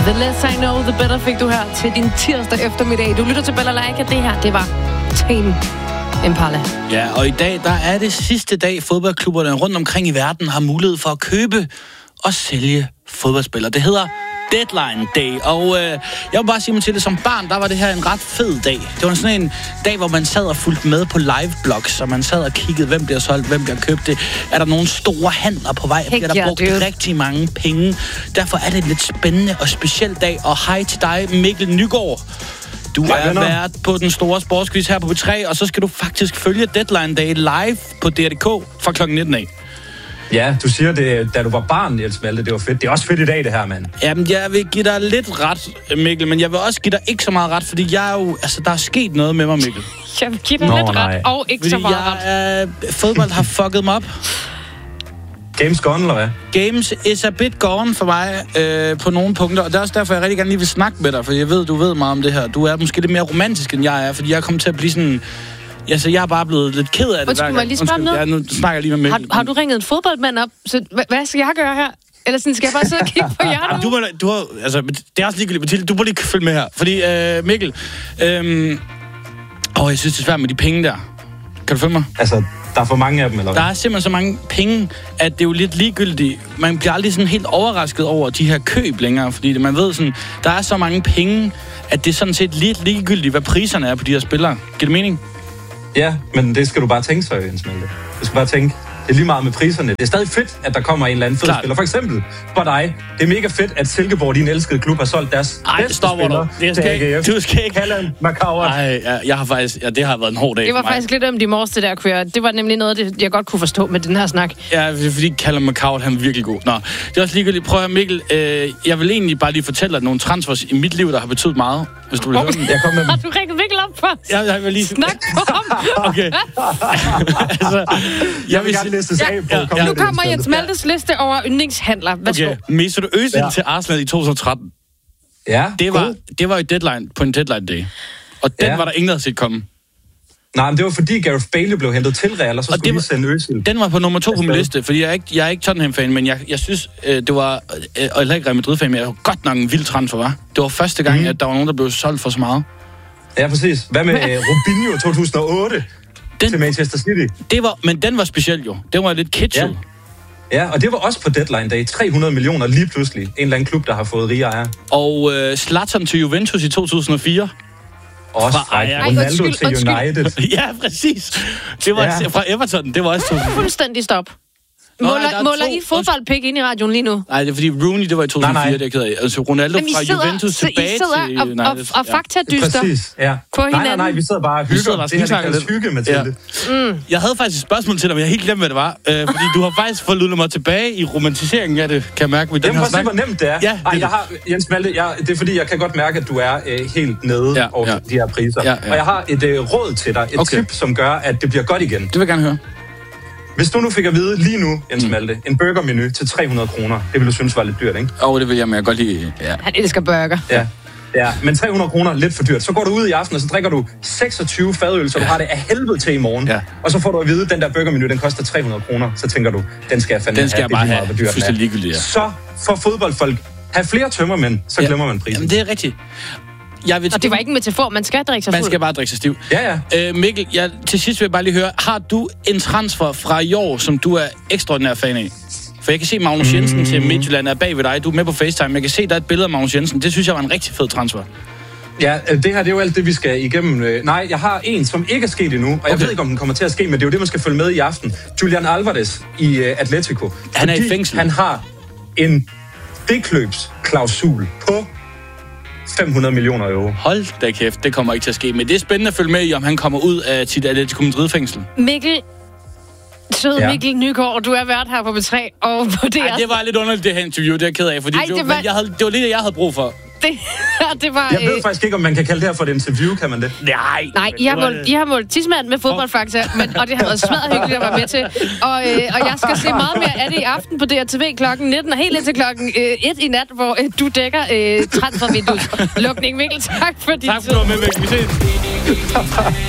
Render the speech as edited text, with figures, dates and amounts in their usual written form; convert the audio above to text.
The less I know, the better fik du her til din tirsdag eftermiddag. Du lytter til Balalaika. Det her, det var Tame Impala. Ja, og i dag, der er det sidste dag, fodboldklubberne rundt omkring i verden har mulighed for at købe og sælge fodboldspillere. Det hedder Deadline Day, og jeg vil bare sige mig til det, som barn, der var det her en ret fed dag. Det var sådan en dag, hvor man sad og fulgte med på liveblogs, og man sad og kiggede, hvem bliver solgt, hvem bliver købt det. Er der nogle store handler på vej? Bliver der brugt rigtig mange penge? Derfor er det en lidt spændende og speciel dag, og hej til dig, Mikkel Nygaard. Du er vært på den store sportsquiz her på B3, og så skal du faktisk følge Deadline Day live på DR.dk fra kl. 19 af. Ja, du siger det, da du var barn, Niels Malte, det var fedt. Det er også fedt i dag, det her, mand. Jamen, jeg vil give dig lidt ret, Mikkel, men jeg vil også give dig ikke så meget ret, fordi jeg er jo, altså, der er sket noget med mig, Mikkel. Jeg vil give dig lidt ret, og ikke fordi så meget ret. Fodbold har fucket mig op. Games gone, eller hvad? Games is a bit gone for mig på nogle punkter, og det er også derfor, jeg rigtig gerne lige vil snakke med dig, for jeg ved, du ved meget om det her. Du er måske lidt mere romantisk, end jeg er, fordi jeg er kommet til at blive sådan... Ja, så jeg er bare blevet lidt ked af det. Undskyld, må jeg lige spørge noget? Ja, nu snakker jeg lige med Mikkel. Har du ringet en fodboldmand op? Så hvad skal jeg gøre her? Eller sådan, skal jeg bare sidde og kigge på jer? Du har, altså, det er også ligegyldigt, Mathilde. Du må lige følge med her. Fordi, Mikkel... jeg synes, det er svært med de penge der. Kan du følge mig? Altså, der er for mange af dem, eller hvad? Der er simpelthen så mange penge, at det er jo lidt ligegyldigt. Man bliver aldrig sådan helt overrasket over de her køb længere, fordi man ved sådan, der er så mange penge, at det er sådan set lidt ligegyldigt, hvad priserne er på de her spillere. Giver det mening? Ja, men det skal du bare tænke så, Jens Malte. Du skal bare tænke, det er lige meget med priserne. Det er stadig fedt, at der kommer en eller anden fed spiller. For eksempel for dig. Det er mega fedt, at Silkeborg, din elskede klub, har solgt deres bedste spiller til AGF. Du skal ikke. Callan McCowart. Jeg har faktisk... Ja, det har været en hård dag. Det var faktisk lidt ømt i morges, det der kører. Det var nemlig noget, jeg godt kunne forstå med den her snak. Ja, fordi Callan McCowart, han er virkelig god. Nå, det er også ligegyldigt. Prøv at høre, Mikkel. Jeg vil egentlig bare lige fortælle dig nogle transfers i mit liv, der har betydet meget. Hvis du vil høre dem. Har du ringet Mikkel op for? Jeg vil lige... Snak på ham. Okay. Altså, jeg vil gerne læse af på. Nu kommer Jens Maltes liste over yndlingshandler. Værsgo. Okay. Mesut Özil til Arsenal i 2013. Ja, det var jo deadline på en deadline day. Og den var der ingen, der havde set komme. Nej, men det var fordi Gareth Bale blev hentet til Real, og så skulle vi sende Özil. Den var på nummer 2 på min liste, fordi jeg er ikke Tottenham-fan, men jeg synes, det var, og jeg er ikke Real Madrid-fan, men jeg var godt nok en vild transfer, var. Det var første gang, at der var nogen, der blev solgt for så meget. Ja, præcis. Hvad med Robinho 2008 til Manchester City? Men den var speciel jo. Den var lidt kitschet. Ja, og det var også på deadline day. 300 millioner lige pludselig. En eller anden klub, der har fået rige ejere. Og Zlatan til Juventus i 2004. Også fra Ronaldo til United. Ja, præcis. Det var fra Everton. Det var også fuldstændig stop. Måler I fodboldpik ind i radioen lige nu? Nej, det er fordi Rooney, det var i 2004, det er ked af. Altså Ronaldo fra Juventus tilbage til United. Og faktadyster på hinanden. Nej, vi sidder bare og hygger. Det her, det kaldes hygge, Mathilde. Jeg havde faktisk et spørgsmål til dig, men jeg har helt glemt, hvad det var. Fordi du har faktisk fået lullet mig tilbage i romantiseringen af det, kan jeg mærke. Jamen, prøv at se, hvor nemt det er. Ja, jeg har, Jens Malte, det er fordi, jeg kan godt mærke, at du er helt nede over de her priser. Og jeg har et råd til dig. Et tip, som gør, at det bliver godt igen. Det vil jeg gerne høre. Hvis du nu fik at vide lige nu, Jens Malte, en burgermenu til 300 kroner, det ville du synes var lidt dyrt, ikke? Det vil jeg, men jeg godt lide. Ja. Han elsker burger. Ja, men 300 kroner lidt for dyrt. Så går du ud i aften, og så drikker du 26 fadøl, så du har det af helvede til i morgen. Ja. Og så får du at vide, at den der burgermenu, den koster 300 kroner. Så tænker du, den skal jeg fandme have. Jeg bare have. Fuldstændig ligegyldigt, ja. Så får fodboldfolk have flere tømmermænd, så glemmer man prisen. Jamen, det er rigtigt. Og det var ikke en metafor, man skal drikke sig fuld. Man skal bare drikke sig stiv. Ja. Mikkel, til sidst vil jeg bare lige høre, har du en transfer fra i år, som du er ekstraordinær fan af? For jeg kan se Magnus Jensen til Midtjylland er bag ved dig. Du er med på FaceTime. Jeg kan se, der er et billede af Magnus Jensen. Det synes jeg var en rigtig fed transfer. Ja, det her, det er jo alt det, vi skal igennem. Nej, jeg har en, som ikke er sket endnu, og jeg ved ikke, om den kommer til at ske, men det er jo det, man skal følge med i aften. Julian Alvarez i Atletico. Han er i fængsel. Han har en frikøbsklausul på 500 millioner euro. Hold da kæft, det kommer ikke til at ske. Men det er spændende at følge med i, om han kommer ud af sit Atletico Madrid-fængsel. Mikkel Mikkel Nygaard, du er vært her på B3, og på DR. Ej, det var lidt underligt, det her interview, det er jeg ked af, fordi det var lidt, jeg havde brug for. Det var, jeg ved faktisk ikke, om man kan kalde det her for et interview, kan man det? Nej, I har målt tidsmand med fodboldfakta, og det har været smadret hyggeligt at være med til. Og jeg skal se meget mere af det i aften på DRTV klokken 19, og helt indtil klokken 1 i nat, hvor du dækker transfervinduets lukning. Mikkel, tak for din tid. Tak for at du var med, Mikkel. Vi ses.